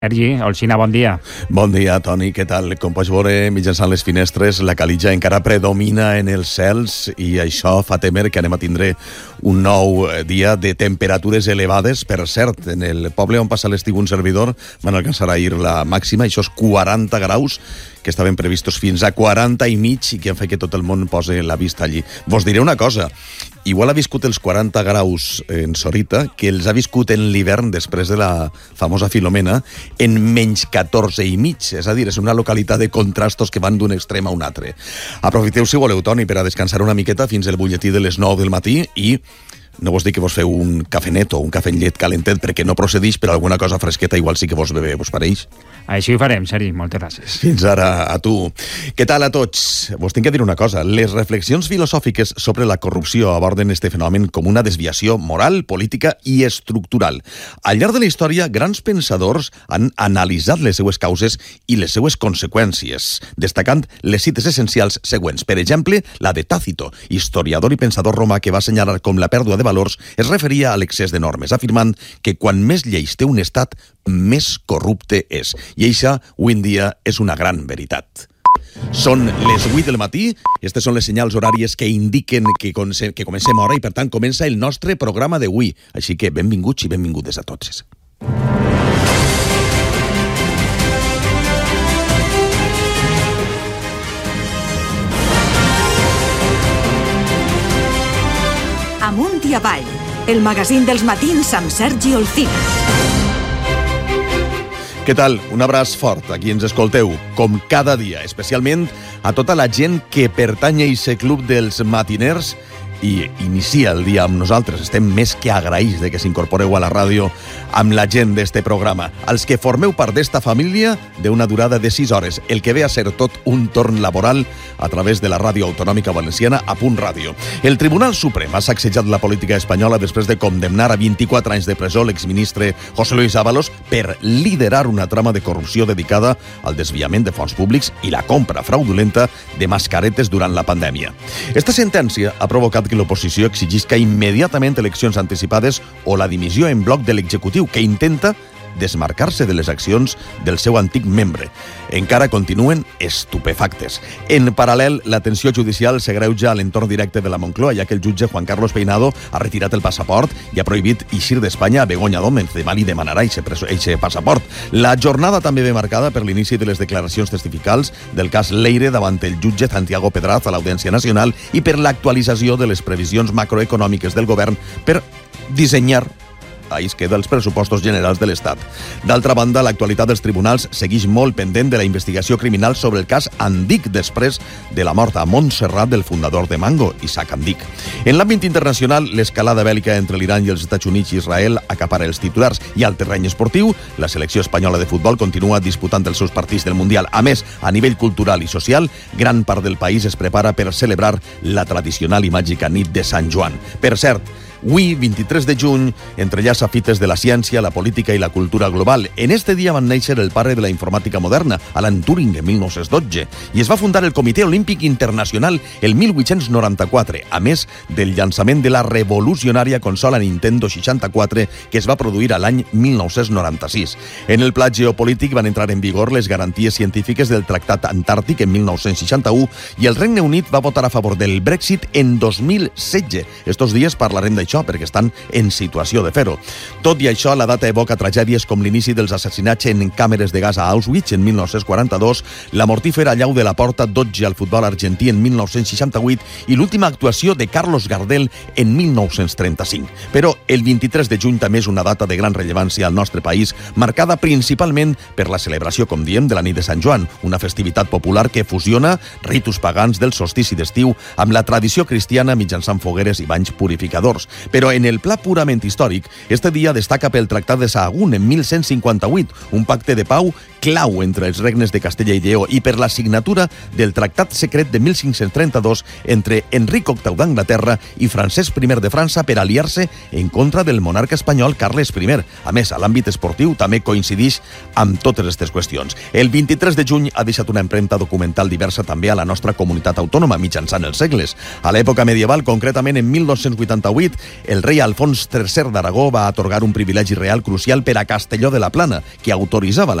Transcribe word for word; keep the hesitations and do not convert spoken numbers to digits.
Sergi, Olxina, bon dia. Bon dia, Toni, què tal? Com pots veure, mitjançant les finestres, la calitja encara predomina en els cels i això fa temer que anem a tindre un nou dia de temperatures elevades. Per cert, en el poble on passa l'estiu un servidor van alcançar ahir la màxima, això és quaranta graus, que estaven previstos fins a quaranta i mig i que han fet que tot el món posi la vista allí. Vos diré una cosa, igual ha viscut els quaranta graus en Sorita, que els ha viscut en l'hivern després de la famosa Filomena, en menys catorze i mig, és a dir, és una localitat de contrastos que van d'un extrem a un altre. Aprofiteu, si voleu, Toni, per a descansar una miqueta fins el butlletí de les nou del matí i no vos dic que vos feu un cafenet o un cafè amb llet calentet perquè no procedix, però alguna cosa fresqueta igual sí que vos bebe, vos pareix? Així ho farem, Sergi, moltes gràcies. Fins ara, a tu. Què tal a tots? Vos tinc que dir una cosa, les reflexions filosòfiques sobre la corrupció aborden este fenomen com una desviació moral, política i estructural. Al llarg de la història, grans pensadors han analitzat les seues causes i les seues conseqüències, destacant les cites essencials següents. Per exemple, la de Tàcito, historiador i pensador romà que va assenyalar com la pèrdua de valors es referia a l'excés de normes, afirmant que quan més lleis té un estat, més corrupte és. I això, avui en dia, és una gran veritat. Són les vuit del matí, aquestes són les senyals horàries que indiquen que, que comencem a hora i, per tant, comença el nostre programa d'avui. Així que benvinguts i benvingudes a tots. Amunt i avall, el magazín dels matins amb Sergi Olcina. Què tal? Un abraç fort a qui ens escolteu, com cada dia, especialment a tota la gent que pertany a aquest club dels matiners i inicia el dia amb nosaltres. Estem més que agraïts de que s'incorporeu a la ràdio amb la gent d'este programa. Els que formeu part d'esta família d'una durada de sis hores, el que ve a ser tot un torn laboral a través de la Ràdio Autonòmica Valenciana a Punt Ràdio. El Tribunal Suprem ha sacsejat la política espanyola després de condemnar a vint-i-quatre anys de presó l'exministre José Luis Ábalos per liderar una trama de corrupció dedicada al desviament de fons públics i la compra fraudulenta de mascaretes durant la pandèmia. Esta sentència ha provocat que l'oposició exigisca immediatament eleccions anticipades o la dimissió en bloc de l'executiu, que intenta desmarcar-se de les accions del seu antic membre. Encara continuen estupefactes. En paral·lel, la tensió judicial s'agreuja a l'entorn directe de la Moncloa, ja que el jutge Juan Carlos Peinado ha retirat el passaport i ha prohibit eixir d'Espanya a Begoña Gómez. Demà li demanarà aquest passaport. La jornada també ve marcada per l'inici de les declaracions testificals del cas Leire davant el jutge Santiago Pedraz a l'Audiència Nacional i per l'actualització de les previsions macroeconòmiques del govern per dissenyar ahí es queda els pressupostos generals de l'Estat. D'altra banda, l'actualitat dels tribunals segueix molt pendent de la investigació criminal sobre el cas Andic després de la mort a Montserrat del fundador de Mango, Isaac Andic. En l'àmbit internacional, l'escalada bèl·lica entre l'Iran i els Estats Units i Israel acapara els titulars i al terreny esportiu, la selecció espanyola de futbol continua disputant els seus partits del Mundial. A més, a nivell cultural i social, gran part del país es prepara per celebrar la tradicional i màgica nit de Sant Joan. Per cert, avui, vint-i-tres de juny, entrellaça fites de la ciència, la política i la cultura global. En este dia van néixer el pare de la informàtica moderna, Alan Turing, en mil nou-cents dotze, i es va fundar el Comitè Olímpic Internacional el mil vuit-cents noranta-quatre, a més del llançament de la revolucionària consola Nintendo seixanta-quatre que es va produir a l'any mil nou-cents noranta-sis. En el pla geopolític van entrar en vigor les garanties científiques del Tractat Antàrtic en mil nou-cents seixanta-u i el Regne Unit va votar a favor del Brexit en dos mil setze. Estos dies parlarem d'això perquè estan en situació de fer-ho. Tot i això, la data evoca tragèdies com l'inici dels assassinats en càmeres de gas a Auschwitz en mil nou-cents quaranta-dos, la mortífera allau de la Porta dotze al futbol argentí en mil nou-cents seixanta-vuit i l'última actuació de Carlos Gardel en mil nou-cents trenta-cinc. Però el vint-i-tres de juny també és una data de gran rellevància al nostre país, marcada principalment per la celebració, com diem, de la nit de Sant Joan, una festivitat popular que fusiona ritus pagans del solstici d'estiu amb la tradició cristiana mitjançant fogueres i banys purificadors. Però en el pla purament històric, este dia destaca pel Tractat de Sahagún en mil cent cinquanta-vuit, un pacte de pau clau entre els regnes de Castella i Lleó, i per la signatura del Tractat Secret de mil cinc-cents trenta-dos entre Enric octau d'Anglaterra i Francesc primer de França per aliar-se en contra del monarca espanyol Carles primer. A més, a l'àmbit esportiu també coincideix amb totes aquestes qüestions. El vint-i-tres de juny ha deixat una empremta documental diversa també a la nostra comunitat autònoma mitjançant els segles. A l'època medieval, concretament en mil dos-cents vuitanta-vuit, el rei Alfons tercer d'Aragó va atorgar un privilegi real crucial per a Castelló de la Plana, que autoritzava